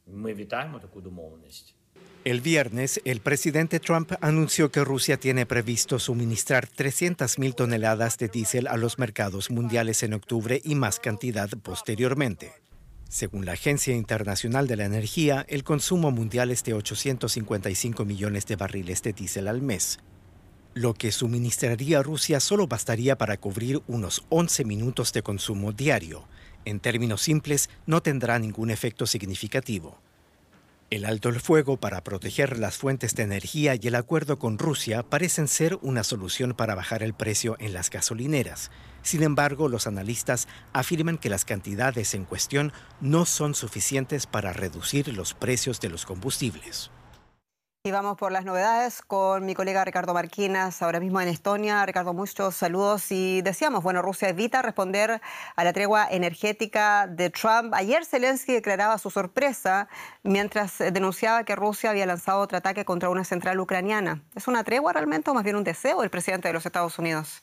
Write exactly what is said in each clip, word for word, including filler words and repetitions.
Ми вітаємо таку домовленість. El viernes, el presidente Trump anunció que Rusia tiene previsto suministrar trescientas mil toneladas de diésel a los mercados mundiales en octubre y más cantidad posteriormente. Según la Agencia Internacional de la Energía, el consumo mundial es de ochocientos cincuenta y cinco millones de barriles de diésel al mes. Lo que suministraría Rusia solo bastaría para cubrir unos once minutos de consumo diario. En términos simples, no tendrá ningún efecto significativo. El alto el fuego para proteger las fuentes de energía y el acuerdo con Rusia parecen ser una solución para bajar el precio en las gasolineras. Sin embargo, los analistas afirman que las cantidades en cuestión no son suficientes para reducir los precios de los combustibles. Y vamos por las novedades con mi colega Ricardo Marquinas, ahora mismo en Estonia. Ricardo, muchos saludos. Y decíamos, bueno, Rusia evita responder a la tregua energética de Trump. Ayer Zelensky declaraba su sorpresa mientras denunciaba que Rusia había lanzado otro ataque contra una central ucraniana. ¿Es una tregua realmente o más bien un deseo del presidente de los Estados Unidos?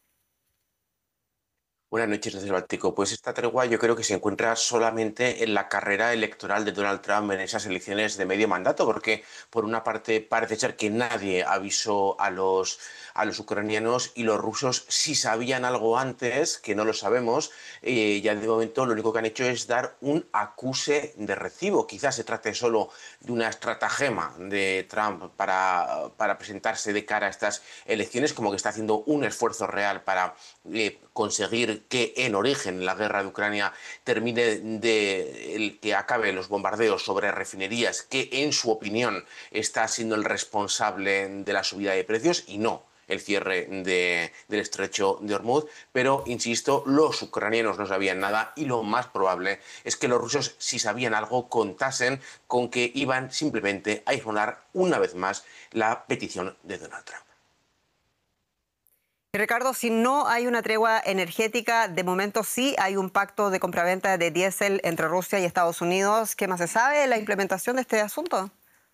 Buenas noches desde el Báltico. Pues esta tregua yo creo que se encuentra solamente en la carrera electoral de Donald Trump en esas elecciones de medio mandato, porque por una parte parece ser que nadie avisó a los, a los ucranianos y los rusos sí sabían algo antes, que no lo sabemos, eh, ya de momento lo único que han hecho es dar un acuse de recibo. Quizás se trate solo de una estratagema de Trump para, para presentarse de cara a estas elecciones, como que está haciendo un esfuerzo real para eh, conseguir que en origen la guerra de Ucrania termine de el que acabe los bombardeos sobre refinerías, que en su opinión está siendo el responsable de la subida de precios y no el cierre de, del estrecho de Hormuz. Pero, insisto, los ucranianos no sabían nada y lo más probable es que los rusos, si sabían algo, contasen con que iban simplemente a ignorar una vez más la petición de Donald Trump. Ricardo, si no hay una tregua energética, de momento sí hay un pacto de compraventa de diésel entre Rusia y Estados Unidos. ¿Qué más se sabe de la implementación de este asunto?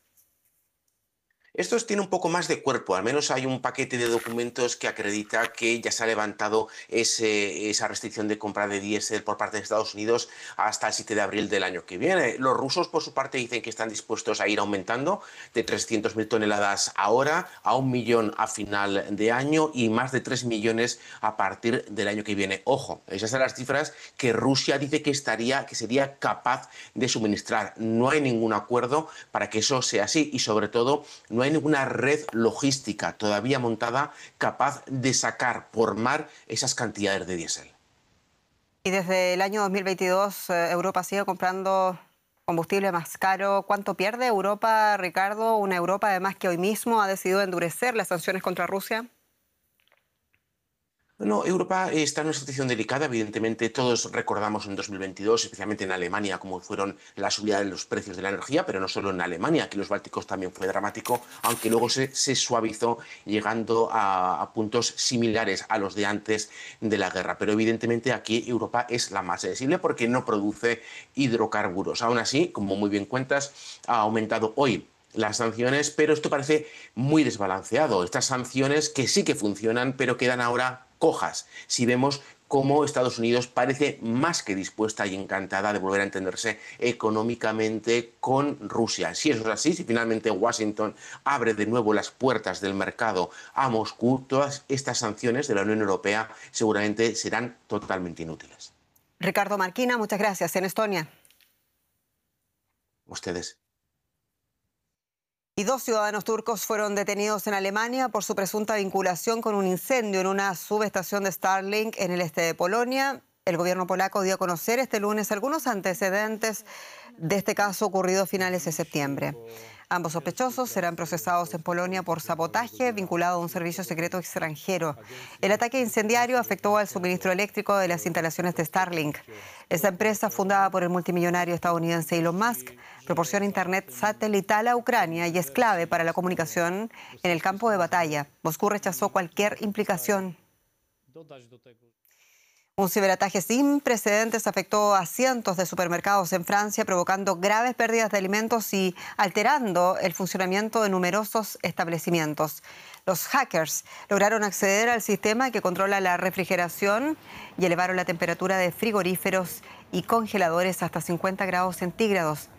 Esto tiene un poco más de cuerpo, al menos hay un paquete de documentos que acredita que ya se ha levantado ese, esa restricción de compra de diésel por parte de Estados Unidos hasta el siete de abril del año que viene. Los rusos, por su parte, dicen que están dispuestos a ir aumentando de trescientas mil toneladas ahora a un millón a final de año y más de tres millones a partir del año que viene. Ojo, esas son las cifras que Rusia dice que, estaría, que sería capaz de suministrar. No hay ningún acuerdo para que eso sea así y, sobre todo, no No hay ninguna red logística todavía montada capaz de sacar por mar esas cantidades de diésel. Y desde el año dos mil veintidós, eh, Europa sigue comprando combustible más caro. ¿Cuánto pierde Europa, Ricardo? Una Europa, además, que hoy mismo ha decidido endurecer las sanciones contra Rusia. No, Europa está en una situación delicada, evidentemente todos recordamos en dos mil veintidós, especialmente en Alemania, cómo fueron la subida de los precios de la energía, pero no solo en Alemania, aquí en los Bálticos también fue dramático, aunque luego se, se suavizó llegando a, a puntos similares a los de antes de la guerra. Pero evidentemente aquí Europa es la más sensible porque no produce hidrocarburos. Aún así, como muy bien cuentas, ha aumentado hoy las sanciones, pero esto parece muy desbalanceado. Estas sanciones que sí que funcionan, pero quedan ahora cojas. Si vemos cómo Estados Unidos parece más que dispuesta y encantada de volver a entenderse económicamente con Rusia. Si eso es así, si finalmente Washington abre de nuevo las puertas del mercado a Moscú, todas estas sanciones de la Unión Europea seguramente serán totalmente inútiles. Ricardo Marquina, muchas gracias. En Estonia. Ustedes. Y dos ciudadanos turcos fueron detenidos en Alemania por su presunta vinculación con un incendio en una subestación de Starlink en el este de Polonia. El gobierno polaco dio a conocer este lunes algunos antecedentes de este caso ocurrido a finales de septiembre. Ambos sospechosos serán procesados en Polonia por sabotaje vinculado a un servicio secreto extranjero. El ataque incendiario afectó al suministro eléctrico de las instalaciones de Starlink. Esta empresa, fundada por el multimillonario estadounidense Elon Musk, proporciona internet satelital a Ucrania y es clave para la comunicación en el campo de batalla. Moscú rechazó cualquier implicación. Un ciberataque sin precedentes afectó a cientos de supermercados en Francia, provocando graves pérdidas de alimentos y alterando el funcionamiento de numerosos establecimientos. Los hackers lograron acceder al sistema que controla la refrigeración y elevaron la temperatura de frigoríferos y congeladores hasta cincuenta grados centígrados.